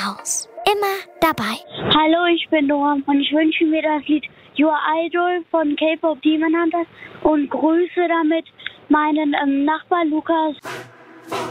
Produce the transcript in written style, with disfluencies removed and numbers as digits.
Haus. Immer dabei. Hallo, ich bin Noam und ich wünsche mir das Lied Your Idol von K-Pop Demon Hunters und grüße damit meinen Nachbar Lukas.